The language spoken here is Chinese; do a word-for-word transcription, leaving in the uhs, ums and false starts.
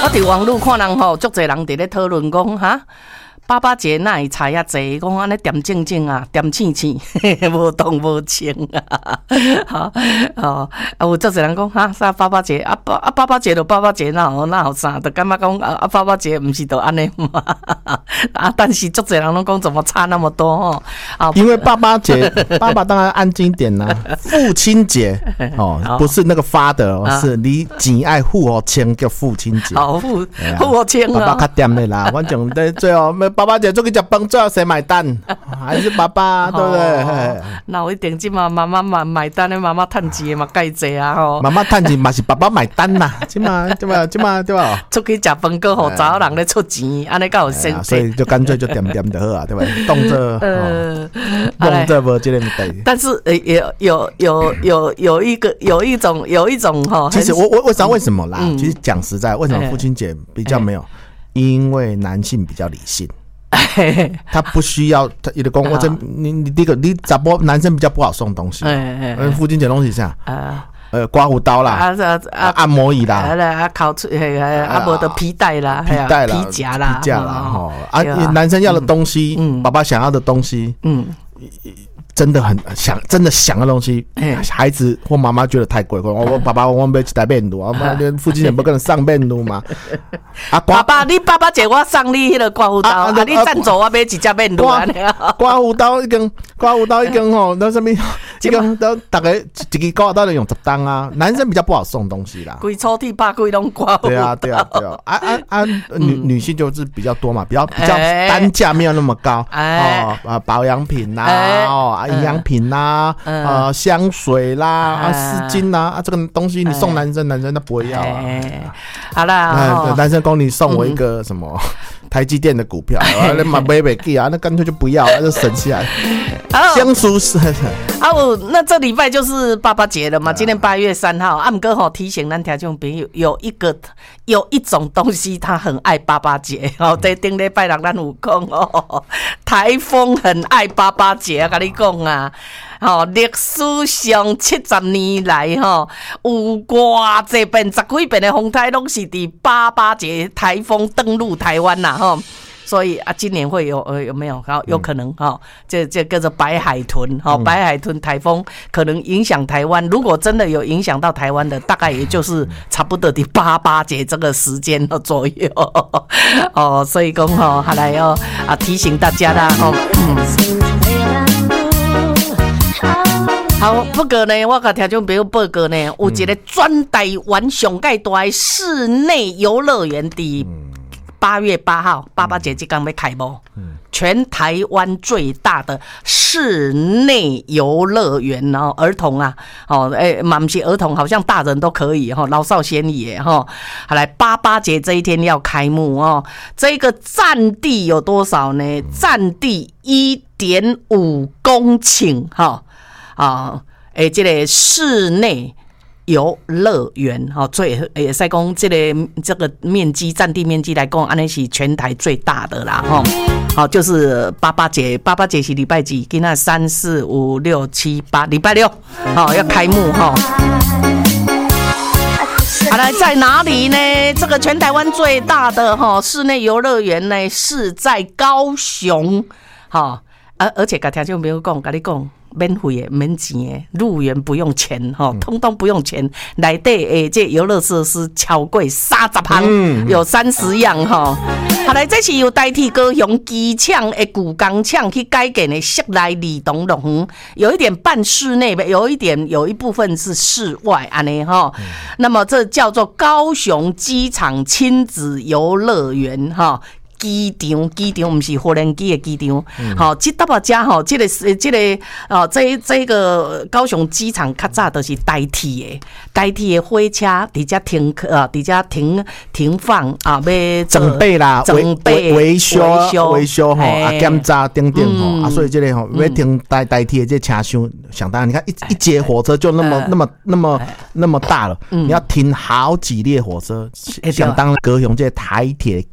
我伫网络看人吼，足侪人伫咧讨论讲哈。爸爸节哪会菜遐济？讲安尼点正正啊，点青青，无动无情啊！好哦，啊有足侪人讲哈，啥爸爸节啊？爸啊爸爸节就爸爸节，哪有哪有啥？就感觉讲啊啊爸爸节毋是就安尼嘛？啊，但是足侪人拢讲怎么差那么多吼？啊， 因为爸爸节，爸爸当然按经典啦、啊。父亲节哦，不是那个发的哦，啊、是你钱爱付哦钱叫父亲节。 好付付我钱啊！ 爸爸较点的啦，反正在最后。爸爸节做去吃饭，最后谁买单？还是爸爸，对不对？ 那我一定即嘛，妈妈买买单的，妈妈趁钱嘛，介济啊吼。 妈妈趁钱嘛是爸爸买单呐，即嘛即嘛即嘛对吧？ 出去吃饭，搁互查某人咧出钱，安尼才有sense。 所以就干脆就点点就好啊，对吧？动作呃，动作无这个对。 但是呃，有有有有有一个有一种有一种哈， 其实我我我知道为什么啦。其实讲实在，为什么父亲节比较没有？因为男性比较理性。他不需要，他有的讲我这你你第一个你咋不男生比较不好送东西，嗯，父亲节东西啥啊？呃，刮胡刀啦，啊啊，按摩椅啦， 啊，烤出啊，无的皮带啦， 皮带啦， 皮夹啦， 皮夹啦，哈啊，男生要的东西，爸爸想要的东西，嗯。真的很想，真的想的东西，孩子或妈妈觉得太贵，我我爸爸我买一台面炉，我连父亲节不跟人上面炉嘛？ 啊，爸爸，你爸爸节我送你迄个刮胡刀，啊，你赞助我买一只面炉啊？ 刮胡刀一根，刮胡刀一根吼，那什么一根都大概一个刮胡刀能用十当啊。男生比较不好送东西啦， 规抽屉把规拢刮胡刀。 对啊，对啊，对啊，啊啊啊！女女性就是比较多嘛，比较比较单价没有那么高哦啊，保养品呐哦。营养品啦，嗯、呃，香水啦，啊，丝巾啦，啊，这个东西你送男生，男生他不会要啊。 好啦， 呃、男生讲你送我一个什么、嗯、台积电的股票，那买买不起啊，那干脆就不要，那就省起来。相处是啊，我那这礼拜就是爸爸节了嘛，今天八月三号，啊，不过吼提醒咱听众朋友，有一个有一种东西，他很爱爸爸节哦，在顶礼拜六咱有讲哦，台风很爱爸爸节，我跟你讲啊。吼，历史上七十年来吼，有偌济遍、十几遍的风台，拢是伫爸爸节台风登陆台湾呐吼。所以啊，今年会有呃有没有？好，有可能哈、嗯，这这叫做白海豚哈，白海豚台风可能影响台湾。如果真的有影响到台湾的，大概也就是差不多的八八节这个时间左右哦。所以讲哈，还来要啊提醒大家啦哈。好，不过呢，我甲听众朋友报告呢，有一个全台湾上界大的室内游乐园伫八月八号，爸爸节即天要开幕。全台湾最大的室内游乐园哦，儿童啊，哦，哎，嘛不是儿童，好像大人都可以哈、哦，老少咸宜哈。好来，爸爸节这一天要开幕哦，这个占地有多少呢？占地一点五公顷哈。啊，诶，这个室内游乐园，哈，最也是讲这个这个面积占地面积来讲，安尼是全台最大的啦，哈。好，就是爸爸节，爸爸节是礼拜几？今仔三四五六七八，礼拜六，好要开幕哈。好来，在哪里呢？这个全台湾最大的哈室内游乐园呢，是在高雄，哈，而而且甲听众朋友讲，甲你讲。免费的、免钱的，入园不用钱，哈，通通不用钱。内底诶，这游乐设施超过三十项，嗯、有三十样哈。后来这是由代替高雄机场的古钢厂去改建的室内儿童乐园，有一点半室内，有一点有一部分是室外安尼哈。那么这叫做高雄机场亲子游乐园哈。机场，机场不是无人机的机场，好、嗯，这大把家吼，这个是这个哦，这这个高雄机场较早都是代替的，代替的火车伫遮停呃，伫遮停停放啊，要整备啦， 整备维修维修吼，啊检查等等吼，啊，所以这个吼要停代代替的这车厢，想当然，你看一一节火车就那么那么那么那么大了，你要停好几列火车，想当然高雄这台铁